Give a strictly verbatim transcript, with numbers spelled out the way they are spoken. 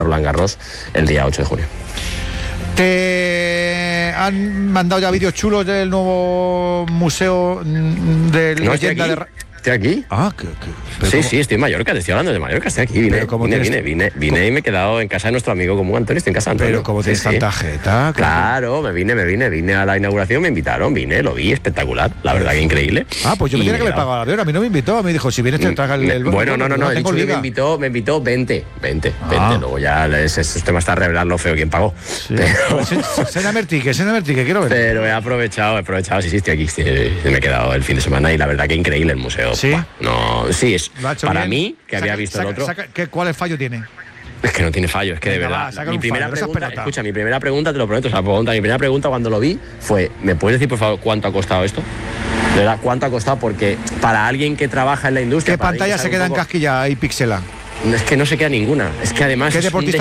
Roland Garros el día ocho de junio. ¿Te han mandado ya vídeos chulos del nuevo museo de no, leyenda de... ¿Estoy aquí? Ah, que, que, sí, ¿cómo? sí, estoy en Mallorca, te estoy hablando de Mallorca, estoy aquí, vine, vine, vine, vine, vine y me he quedado en casa de nuestro amigo común Antonio, estoy en casa de Antonio. Pero como tienes sí, tanta sí. jeta... Claro, me vine, me vine, vine a la inauguración, me invitaron, vine, lo vi, espectacular, la verdad que increíble. Ah, pues yo me tenía que haber pagado la hora, a mí no me invitó, me dijo, si vienes te traga el... el bueno, no, no, no, no el dicho que me invitó, me invitó veinte, veinte, ah. veinte, luego ya ese tema está revelando feo quién pagó. Sí. Pero... Sena Mertique, Sena Mertique, quiero ver. Pero he aprovechado, he aprovechado, sí, sí, estoy aquí, sí, me he quedado el fin de semana y la verdad que increíble el museo. ¿Sí? Buah, no... Sí, es para bien. mí, que saca, había visto saca, el otro. Saca, ¿qué, ¿Cuál fallo tiene? Es que no tiene fallo, es que Venga, de verdad. Va, mi primera fallo, pregunta, escucha, mi primera pregunta, te lo prometo, o sea, pregunta, mi primera pregunta cuando lo vi fue, ¿me puedes decir por favor cuánto ha costado esto? De verdad, ¿cuánto ha costado? Porque para alguien que trabaja en la industria. ¿Qué pantalla se queda poco... encasquillada y pixela? Es que no se queda ninguna. Es que además. ¿Qué deportista